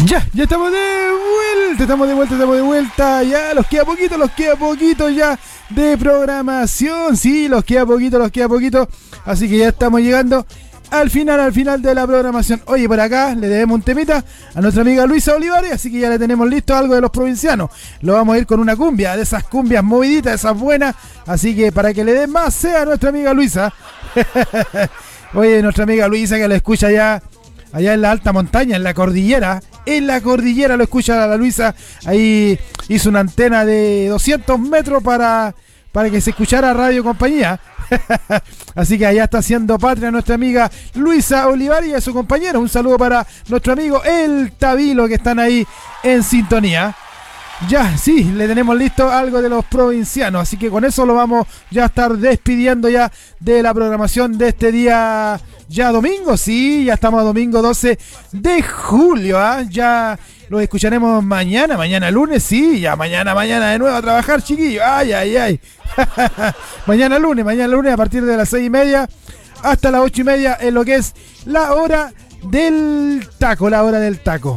Ya estamos estamos de vuelta, ya los queda poquito ya de programación, sí, los queda poquito, así que ya estamos llegando al final de la programación. Oye, por acá le debemos un temita a nuestra amiga Luisa Olivares, así que ya le tenemos listo algo de los provincianos. Lo vamos a ir con una cumbia, de esas cumbias moviditas, esas buenas, así que para que le dé más sea a nuestra amiga Luisa. Oye, nuestra amiga Luisa que la escucha ya allá en la alta montaña, en la cordillera lo escucha la Luisa, ahí hizo una antena de 200 metros para que se escuchara Radio Compañía. Así que allá está haciendo patria nuestra amiga Luisa Olivares y a su compañero. Un saludo para nuestro amigo El Tabilo, que están ahí en sintonía. Ya, sí, le tenemos listo algo de los provincianos, así que con eso lo vamos ya a estar despidiendo ya de la programación de este día, ya domingo, sí, ya estamos a domingo 12 de julio, ya lo escucharemos mañana lunes, sí, ya mañana de nuevo a trabajar, chiquillos, ay. mañana lunes a partir de las 6:30 hasta las 8:30 en lo que es la hora del taco.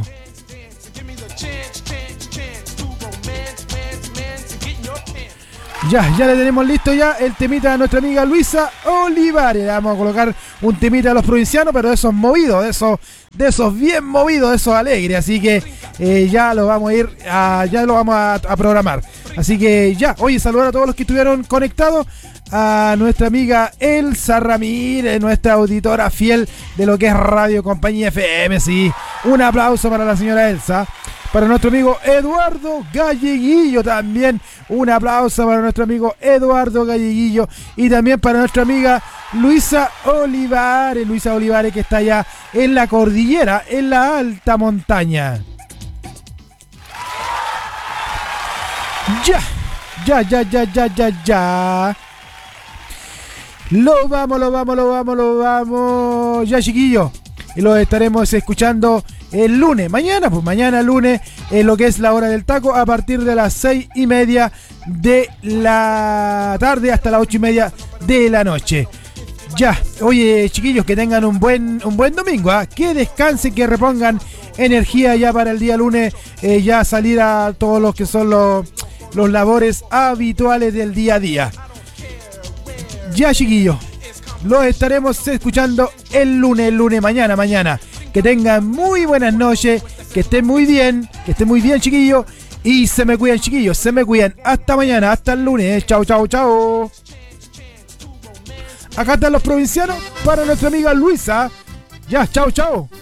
Ya le tenemos listo ya el temita a nuestra amiga Luisa Olivares. Le vamos a colocar un temita a los provincianos, pero de esos movidos, de esos bien movidos, de esos alegres. Así que ya lo vamos a programar. Así que ya, oye, saludar a todos los que estuvieron conectados. A nuestra amiga Elsa Ramírez, nuestra auditora fiel de lo que es Radio Compañía FM, sí. Un aplauso para la señora Elsa. Para nuestro amigo Eduardo Galleguillo también. Un aplauso para nuestro amigo Eduardo Galleguillo. Y también para nuestra amiga Luisa Olivares. Luisa Olivares, que está allá en la cordillera, en la alta montaña. Ya. Lo vamos. Ya, chiquillos. Y lo estaremos escuchando el lunes, mañana lunes, en lo que es la hora del taco, a partir de las 6:30 de la tarde hasta las 8:30 de la noche. Ya, oye, chiquillos, que tengan un buen domingo, que descansen, que repongan energía ya para el día lunes, ya salir a todos los que son los labores habituales del día a día. Ya, chiquillos, los estaremos escuchando el lunes, mañana. Que tengan muy buenas noches, que estén muy bien, chiquillos. Y se me cuidan, chiquillos, Hasta mañana, hasta el lunes. Chao. Acá están los provincianos para nuestra amiga Luisa. Ya, chao.